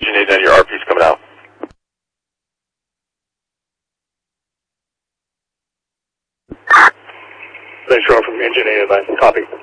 Engine 8, and your RP's coming out. Thanks, Ron, from Engine 8, copy.